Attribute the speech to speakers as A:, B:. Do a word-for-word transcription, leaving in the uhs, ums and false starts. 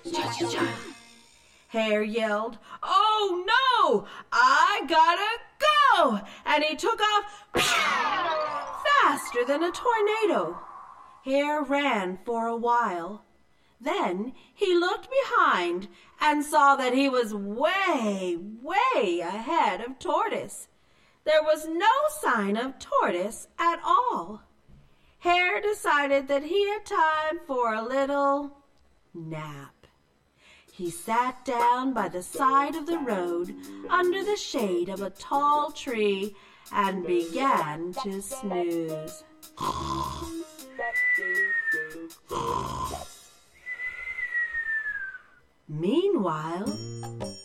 A: Cha-cha-cha. Hare yelled, "Oh no! I gotta go!" And he took off faster than a tornado. Hare ran for a while. Then he looked behind and saw that he was way, way ahead of Tortoise. There was no sign of Tortoise at all. Hare decided that he had time for a little nap. He sat down by the side of the road under the shade of a tall tree and began to snooze. Meanwhile,